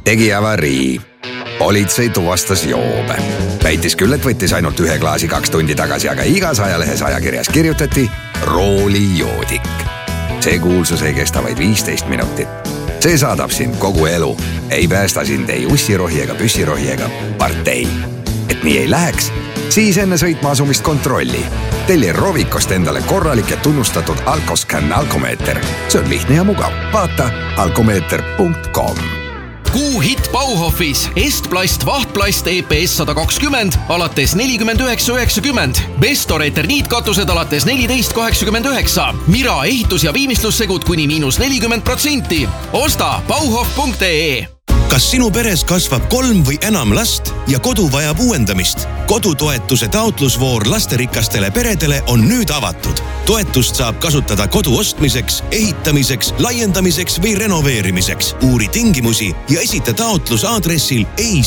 tegi avarii. Politsei tuvastas joobe. Väitis küll, et võttis ainult 1 klaasi 2 tundi tagasi, aga igas ajalehes ajakirjas kirjutati roolijoodik. See kuulsus ei kesta vaid 15 minutit. See saadab sind kogu elu. Ei päästa sind ei ussirohi ega püssirohi ega partei. Et nii ei läheks, siis enne sõitma asumist kontrolli. Telli Rovikost endale korralik ja tunnustatud Alkoscan alkomeeter. See on lihtne ja mugav. Vaata alkomeeter.com. Kuuhitt Bauhofis Estplast vahtplast EPS 120 alates 49,90. Bestor eterniitkatused alates 14,89. Mira ehitus- ja viimistlussegud kuni -40%. Osta bauhof.ee. Kas sinu peres kasvab 3 või enam last ja kodu vajab uuendamist? Kodutoetuse taotlusvoor lasterikastele peredele on nüüd avatud. Toetust saab kasutada kodu ostmiseks, ehitamiseks, laiendamiseks või renoveerimiseks. Uuri tingimusi ja esita taotlus aadressil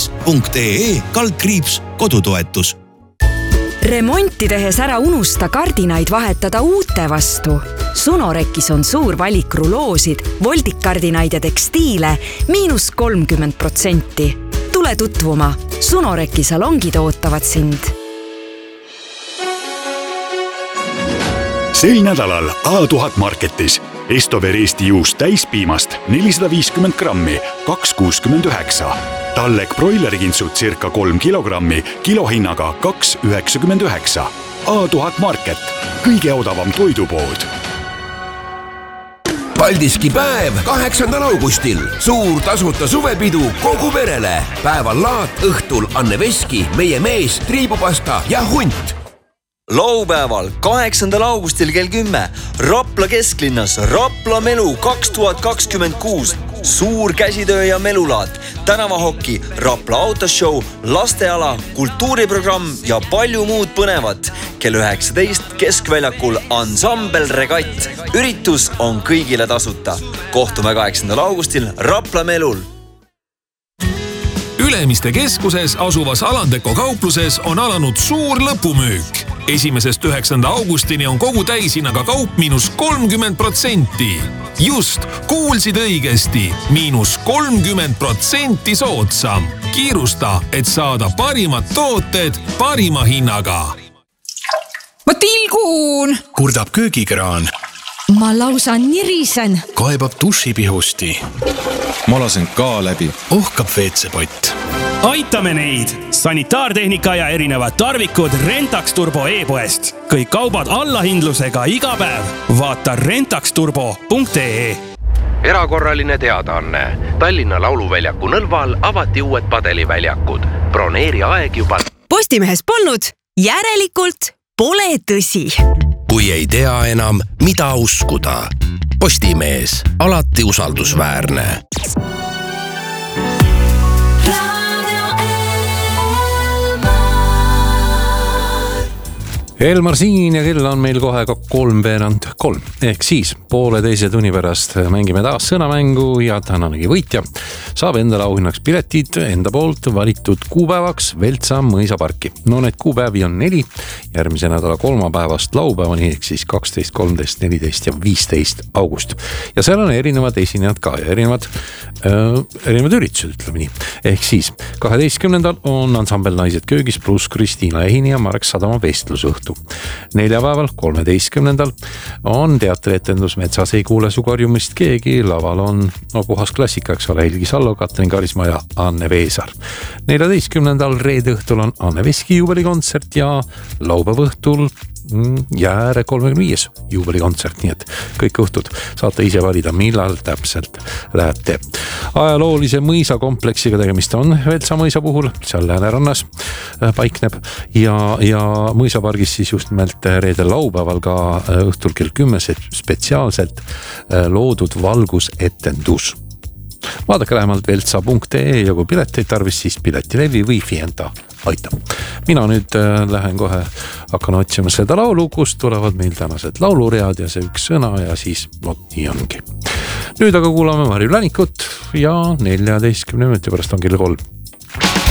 eis.ee/kodutoetus. Remonti tehes ära unusta kardinaid vahetada uute vastu. Sunorekis on suur valik ruloosid, voldikkardinaid ja tekstiile -30%. Tule tutvuma. Sunoreki salongid ootavad sind. Sel nädalal A1000 Marketis Estover Eesti juust täispiimast 450 grammi, 2,69. Tallek broilerikintsud circa 3 kilogrammi, kilohinnaga 2,99. A1000 Market, kõige odavam toidupood. Paldiski päev 8. augustil. Suur tasuta suvepidu kogu perele. Päeval laat, õhtul Anne Veski, meie mees, triibupasta ja hunt. Laupäeval 8. augustil kell 10 Rapla kesklinnas Rapla Melu 2026. Suur käsitöö ja melulaat, tänavahokki, Rapla autoshow, lasteala, kultuuriprogramm ja palju muud põnevat. Kell 19 keskväljakul Ansambel Regatt. Üritus on kõigile tasuta. Kohtume 8. augustil Rapla Melul. Ülemiste keskuses asuvas Alandeko kaupluses on alanud suur lõpumüük. 1.–9. augustini on kogu täishinnaga kaup -30%. Just, kuulsid õigesti, -30% soodsam. Kiirusta, et saada parimad tooted parima hinnaga. Ma tilgun! Kurdab köögikraan. Ma lausa nirisen. Kaebab dušipihusti. Ma lasen ka läbi. Ohkab WC-pott. Aitame neid! Sanitaartehnika ja erinevad tarvikud Rentax Turbo e-poest. Kõik kaubad allahindlusega iga päev. Vaata rentaxturbo.ee. Erakorraline teadaanne. Tallinna Lauluväljaku Nõlval avati uued padeliväljakud. Broneeri aeg juba. Postimehes polnud, järelikult pole tõsi. Kui ei tea enam, mida uskuda. Postimees, alati usaldusväärne. Elmar siin ja kell on meil kohe 3:03. Ehk siis 1,5 tunni pärast mängime taas sõnamängu ja tänanegi võitja saab endale auhinnaks piletid enda poolt valitud kuupäevaks Veltsa mõisaparki. No need kuupäevi on 4, järgmise nädala kolmapäevast laupäevani ehk siis 12, 13, 14 ja 15 august. Ja seal on erinevad esinejad ka ja erinevad üritused, ütleme nii. Ehk siis 12. on ansambel Naised köögis pluss Kristiina Ehini ja Marek Sadama vestlusõhtu. Neljapäeval 13. on teatrietendus Metsas ei kuule su karjumist keegi. Laval on puhas klassika, eks ole, Helgi Sallo, Katrin Karisma ja Anne Veesar. 14. reede õhtul on Anne Veski juubelikontsert ja laupäeva õhtul Jääre 35 juubelikontsert, nii et kõik õhtud saate ise valida, millal täpselt lähete. Ajaloolise mõisakompleksiga tegemist on Veltsa mõisa puhul, seal Läänerannas paikneb ja mõisapargis siis just nimelt reedel laupäeval ka õhtul kell 10 spetsiaalselt loodud valgusetendus. Vaadake lähemalt veltsa.ee ja kui pileteid tarvis, siis Piletilevi või Fienta aitab. Mina nüüd lähen kohe, hakkan otsima seda laulu, kust tulevad meil tänased lauluread ja see üks sõna ja siis nii ongi. Nüüd aga kuulame Marju Länikut ja 14 minuti pärast on kell 3.